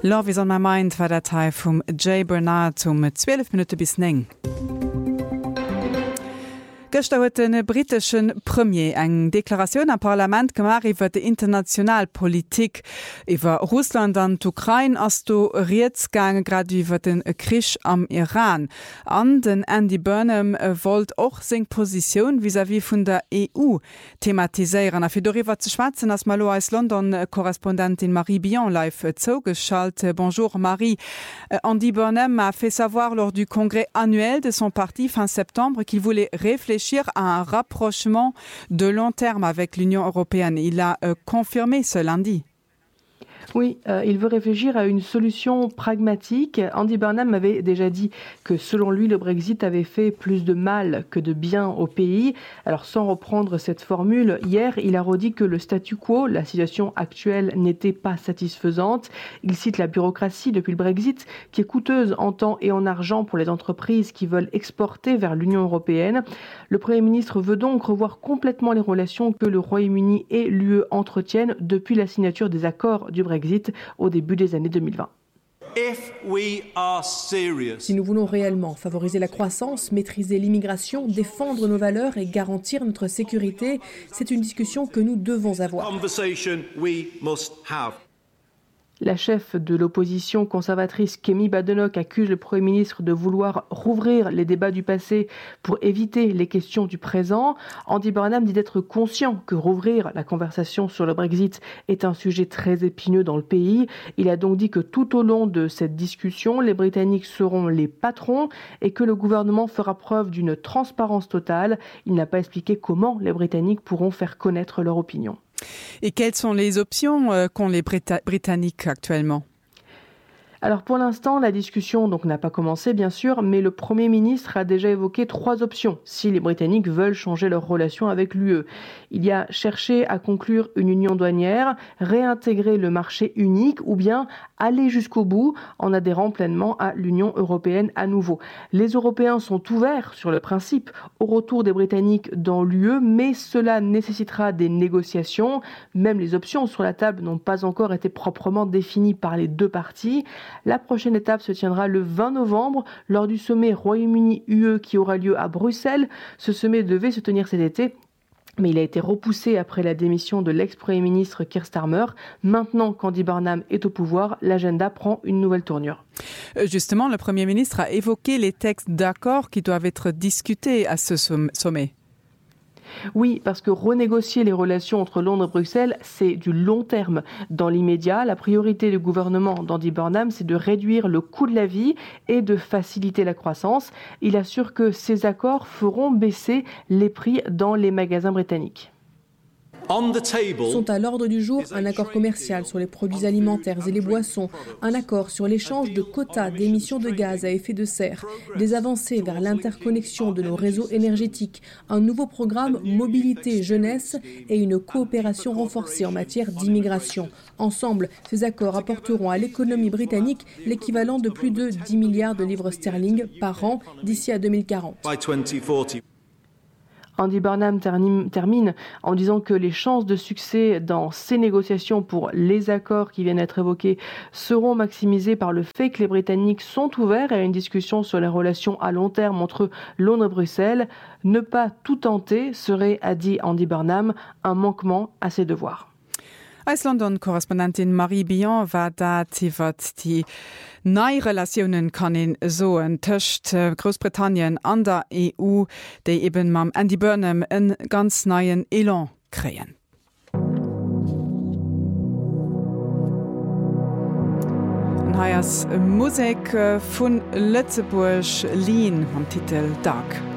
Love is on my mind war der Teil vum Jay Bernard um 12 Minuten bis 9. Gestern huet den britischen Premier eng Deklaration am Parlament gemacht iwwer de Internationalpolitik iwwer Russland an d'Ukraine ass do Rietsgange grad iwwer den Krisch am Iran. An den Andy Burnham wollt och seg Position vis-à-vis vun der EU thematiseieren. Afir doriwwer ze schwatzen ass Malo als London-Korrespondentin Marie Bion live zougeschalt. Bonjour Marie. Andy Burnham a fait savoir lors du congrès annuel de son parti fin septembre qu'il voulait réfléchir à un rapprochement de long terme avec l'Union européenne. Il a confirmé ce lundi. Oui, il veut réfléchir à une solution pragmatique. Andy Burnham avait déjà dit que selon lui, le Brexit avait fait plus de mal que de bien au pays. Alors sans reprendre cette formule, hier, il a redit que le statu quo, la situation actuelle, n'était pas satisfaisante. Il cite la bureaucratie depuis le Brexit, qui est coûteuse en temps et en argent pour les entreprises qui veulent exporter vers l'Union européenne. Le Premier ministre veut donc revoir complètement les relations que le Royaume-Uni et l'UE entretiennent depuis la signature des accords du Brexit au début des années 2020. Si nous voulons réellement favoriser la croissance, maîtriser l'immigration, défendre nos valeurs et garantir notre sécurité, c'est une discussion que nous devons avoir. La chef de l'opposition conservatrice Kemi Badenoch accuse le Premier ministre de vouloir rouvrir les débats du passé pour éviter les questions du présent. Andy Burnham dit d'être conscient que rouvrir la conversation sur le Brexit est un sujet très épineux dans le pays. Il a donc dit que tout au long de cette discussion, les Britanniques seront les patrons et que le gouvernement fera preuve d'une transparence totale. Il n'a pas expliqué comment les Britanniques pourront faire connaître leur opinion. Et quelles sont les options qu'ont les Britanniques actuellement ? Alors pour l'instant, la discussion n'a pas commencé bien sûr, mais le Premier ministre a déjà évoqué 3 options si les Britanniques veulent changer leur relation avec l'UE. Il y a chercher à conclure une union douanière, réintégrer le marché unique ou bien aller jusqu'au bout en adhérant pleinement à l'Union européenne à nouveau. Les Européens sont ouverts sur le principe au retour des Britanniques dans l'UE, mais cela nécessitera des négociations. Même les options sur la table n'ont pas encore été proprement définies par les deux parties. La prochaine étape se tiendra le 20 novembre lors du sommet Royaume-Uni-UE qui aura lieu à Bruxelles. Ce sommet devait se tenir cet été, mais il a été repoussé après la démission de l'ex-premier ministre Keir Starmer. Maintenant qu'Andy Burnham est au pouvoir, l'agenda prend une nouvelle tournure. Justement, le Premier ministre a évoqué les textes d'accord qui doivent être discutés à ce sommet. Oui, parce que renégocier les relations entre Londres et Bruxelles, c'est du long terme. Dans l'immédiat, la priorité du gouvernement d'Andy Burnham, c'est de réduire le coût de la vie et de faciliter la croissance. Il assure que ces accords feront baisser les prix dans les magasins britanniques. Sont à l'ordre du jour un accord commercial sur les produits alimentaires et les boissons, un accord sur l'échange de quotas d'émissions de gaz à effet de serre, des avancées vers l'interconnexion de nos réseaux énergétiques, un nouveau programme mobilité jeunesse et une coopération renforcée en matière d'immigration. Ensemble, ces accords apporteront à l'économie britannique l'équivalent de plus de 10 milliards de livres sterling par an d'ici à 2040. Andy Burnham termine en disant que les chances de succès dans ces négociations pour les accords qui viennent d'être évoqués seront maximisées par le fait que les Britanniques sont ouverts à une discussion sur les relations à long terme entre Londres et Bruxelles. Ne pas tout tenter serait, a dit Andy Burnham, un manquement à ses devoirs. Als London-Korrespondentin Marie Bion war dat iwwer die Nei-Relationen kann in so tëcht Großbritannien an der EU, déi eben mam Andy Burnham en ganz neien Elan kreien. Heiers Musik vun Lützeburg Lien am Titel Dark.